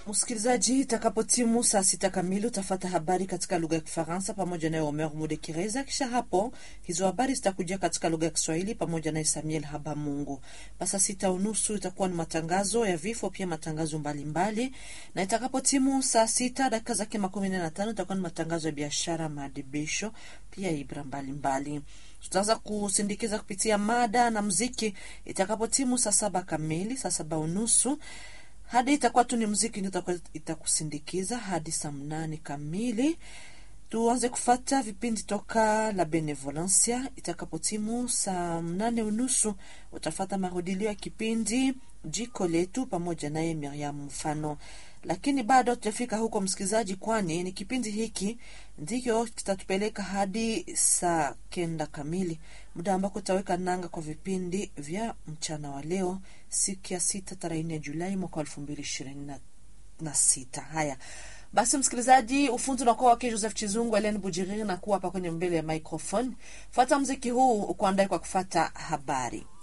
Msikilizaji, itakapotimu saa 6 kamili utafata habari katika lugha ya Kifaransa pamoja na Omer Mudekireza. Kisha hapo hizo habari zitakujia katika lugha ya Kiswahili pamoja na Samuel Habamungu. Pasa 6:30 itakuwa ni matangazo ya vifo, pia matangazo mbalimbali. Na itakapotimu saa 6 dakika zake 15 itakuwa ni matangazo ya biashara, maadibisho, pia ibra mbalimbali. Tutaanza kusindikiza kupitia mada na muziki itakapotimu saa 7 kamili, saa 7:30. Hadi itakuwa tu ni muziki ndio itakusindikiza hadi saa 8 kamili. Tuanze kufata vipindi toka la Benevolencia. Itakapotimu saa 8:30 utafata marudilio ya kipindi Jiko Letu pamoja naye Miriam Mfano. Lakini bado tutafika huko msikizaji, kwani ni kipindi hiki ndiyo kitatupeleka hadi saa 9 kamili, muda ambako tutaweka nanga kwa vipindi vya mchana wa leo, siku ya 6 tarehe Julai mwaka 2026. Haya basi msikilizaji, ufunzi unakuwa wake Joseph Chizungu, Ellen Bujiriri na kuwa hapa kwenye mbele ya microphone. Fuata muziki huu ukuandae kwa kufata habari.